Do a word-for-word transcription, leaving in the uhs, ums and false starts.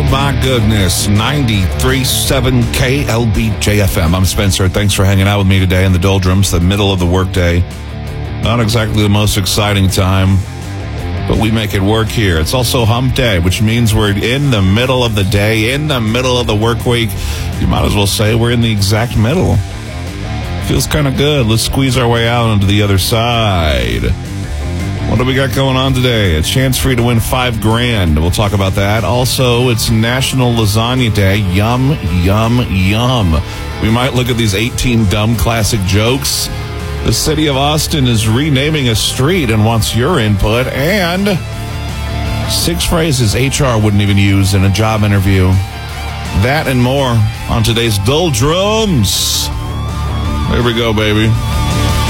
my goodness. ninety-three point seven K L B J F M. I'm Spencer. Thanks for hanging out with me today in the doldrums, the middle of the workday. Not exactly the most exciting time, but we make it work here. It's also hump day, which means we're in the middle of the day, in the middle of the work week. You might as well say we're in the exact middle. Feels kind of good. Let's squeeze our way out onto the other side. What do we got going on today? A chance for you to win five grand. We'll talk about that. Also, it's National Lasagna Day. Yum, yum, yum. We might look at these eighteen dumb classic jokes. The city of Austin is renaming a street and wants your input. And six phrases H R wouldn't even use in a job interview. That and more on today's Doldrums. There we go, baby.